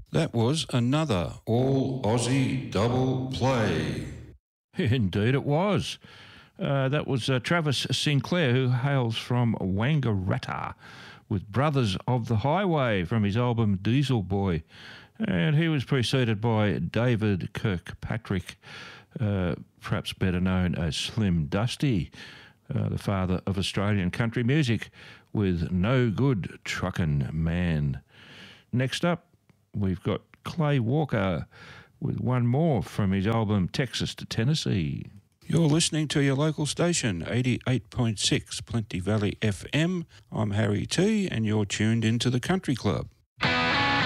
That was another all Aussie double play. Indeed it was. That was Travis Sinclair, who hails from Wangaratta, with Brothers of the Highway from his album Diesel Boy. And he was preceded by David Kirkpatrick, perhaps better known as Slim Dusty, the father of Australian country music, with No Good Truckin' Man. Next up, we've got Clay Walker with one more from his album Texas to Tennessee. You're listening to your local station, 88.6 Plenty Valley FM. I'm Harry T, and you're tuned into the Country Club.